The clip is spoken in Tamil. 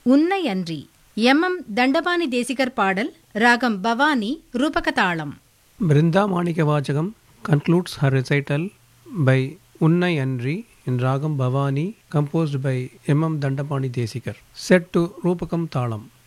உன்னை அன்றி எம் தண்டபாணி தேசிகர் பாடல் ராகம் Bhavani ரூபகதாளம். Brinda Manika Vachagam concludes her recital by Unnai Andri in Ragam Bhavani, composed by M. Dandapani Desikar, set to Rupakam Thalam.